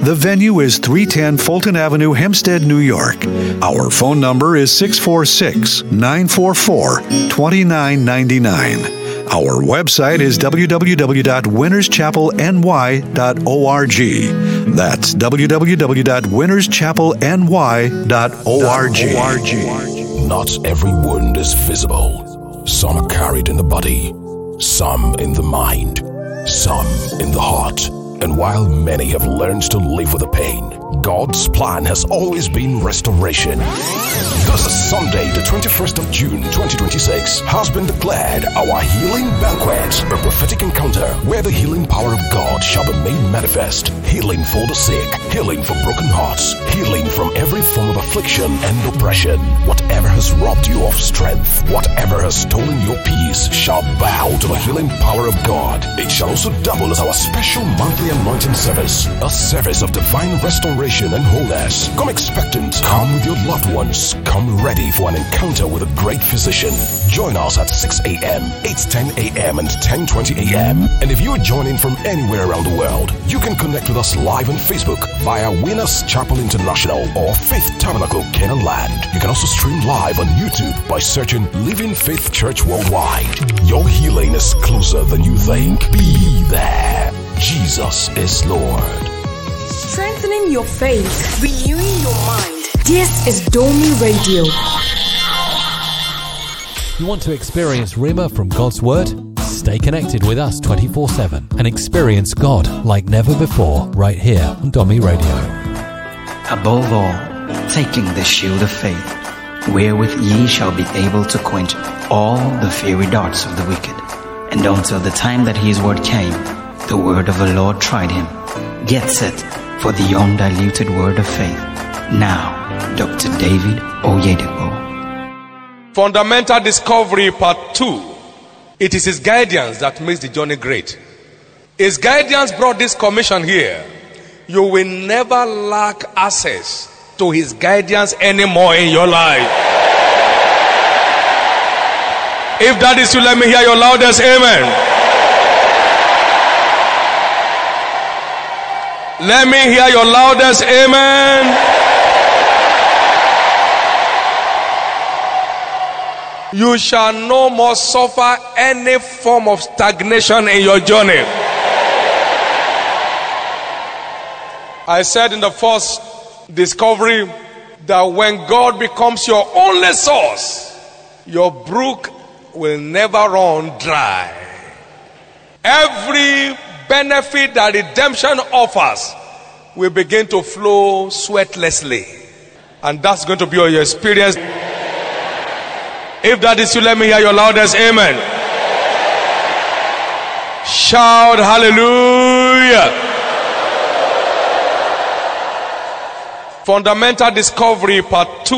The venue is 310 Fulton Avenue, Hempstead, New York. Our phone number is 646-944-2999. Our website is www.winnerschapelny.org. That's www.winnerschapelny.org. Not every wound is visible. Some are carried in the body, some in the mind, some in the heart. And while many have learned to live with the pain, God's plan has always been restoration. This is Sunday, the 21st of June, 2026, has been declared our healing banquet, a prophetic encounter where the healing power of God shall be made manifest. Healing for the sick, healing for broken hearts, healing from every form of affliction and oppression. Whatever has robbed you of strength, whatever has stolen your peace, shall bow to the healing power of God. It shall also double as our special monthly anointing service, a service of divine restoration and wholeness. Come expectant, come with your loved ones, come ready for an encounter with a great physician. Join us at 6 a.m., 8:10 a.m. and 10:20 a.m. And if you are joining from anywhere around the world, you can connect with us live on Facebook via Winners Chapel International or Faith Tabernacle Canaan Land. You can also stream live on YouTube by searching Living Faith Church Worldwide. Your healing is closer than you think. Be there. Jesus is Lord. Strengthening your faith, renewing your mind. This is Domi Radio. You want to experience Rhema from God's Word? Stay connected with us 24/7 and experience God like never before right here on Domi Radio. Above all, taking the shield of faith, wherewith ye shall be able to quench all the fiery darts of the wicked. And until the time that his word came, the word of the Lord tried him. Get set for the undiluted word of faith. Now, Dr. David Oyedepo. Fundamental Discovery Part 2. It is His guidance that makes the journey great. His guidance brought this commission here. You will never lack access to His guidance anymore in your life. If that is you, let me hear your loudest amen. Let me hear your loudest amen. You shall no more suffer any form of stagnation in your journey. I said in the first discovery that when God becomes your only source, your brook will never run dry. Every benefit that redemption offers will begin to flow sweatlessly. And that's going to be your experience. If that is you, let me hear your loudest amen. Shout hallelujah. Fundamental Discovery Part 2.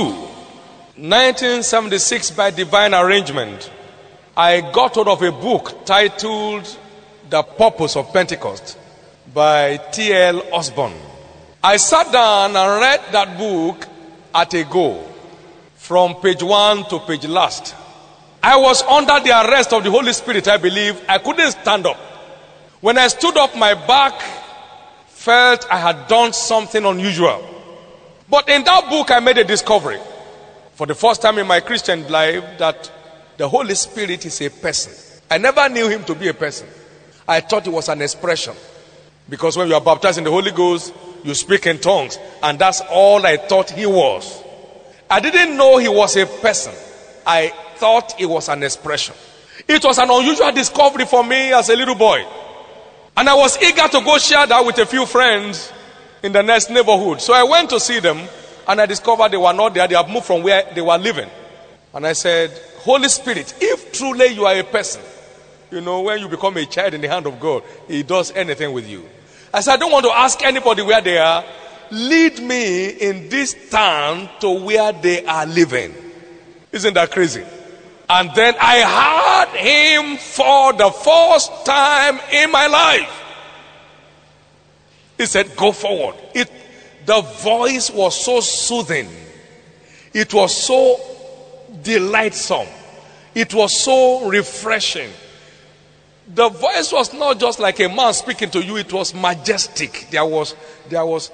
1976, by divine arrangement, I got hold of a book titled The Purpose of Pentecost by T.L. Osborne. I sat down and read that book at a go, from page 1 to page last. I was under the arrest of the Holy Spirit, I believe. I couldn't stand up. When I stood up, my back felt I had done something unusual. But in that book, I made a discovery for the first time in my Christian life that the Holy Spirit is a person. I never knew him to be a person. I thought it was an expression. Because when you are baptized in the Holy Ghost, you speak in tongues. And that's all I thought he was. I didn't know he was a person. I thought it was an expression. It was an unusual discovery for me as a little boy. And I was eager to go share that with a few friends in the next neighborhood. So I went to see them and I discovered they were not there. They had moved from where they were living. And I said, Holy Spirit, if truly you are a person, you know, when you become a child in the hand of God, he does anything with you. I said, I don't want to ask anybody where they are. Lead me in this town to where they are living. Isn't that crazy? And then I heard him for the first time in my life. He said, go forward. The voice was so soothing. It was so delightsome. It was so refreshing. The voice was not just like a man speaking to you. It was majestic. There was